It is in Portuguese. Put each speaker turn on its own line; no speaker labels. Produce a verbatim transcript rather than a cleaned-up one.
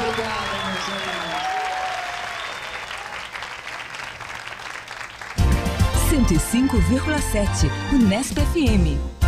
obrigado, meus amigos.
cento e cinco vírgula sete Unesp F M.